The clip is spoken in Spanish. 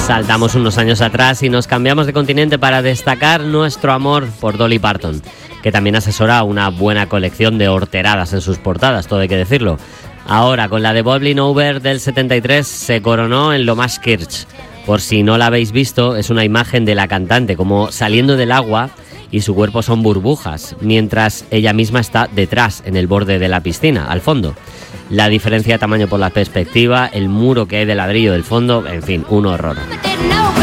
Saltamos unos años atrás y nos cambiamos de continente para destacar nuestro amor por Dolly Parton, que también asesora una buena colección de horteradas en sus portadas, todo hay que decirlo. Ahora, con la de Bubbling Over del 73, se coronó en Lomaskirch. Por si no la habéis visto, es una imagen de la cantante como saliendo del agua y su cuerpo son burbujas, mientras ella misma está detrás, en el borde de la piscina, al fondo. La diferencia de tamaño por la perspectiva, el muro que hay de ladrillo del fondo, en fin, un horror.